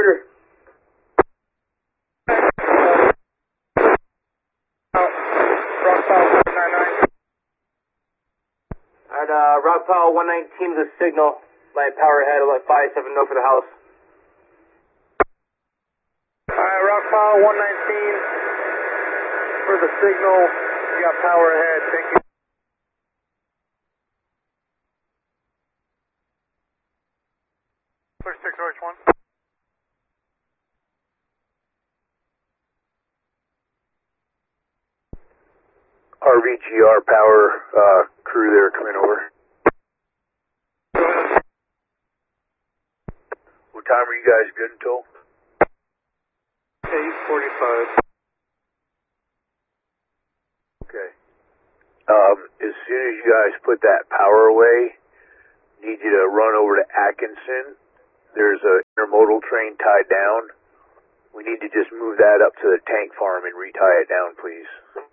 Carter. Rockpile 199. Alright, Rockpile 119 the signal. My power ahead, I'll let 57 know for the house. Alright, Rockpile 119 for the signal. You got power ahead, thank you. Clear 6 RH1. RVGR power, crew there coming over. What time are you guys good until? 8:45. Okay. As soon as you guys put that power away, need you to run over to Atkinson. There's a intermodal train tied down. We need to just move that up to the tank farm and retie it down, please.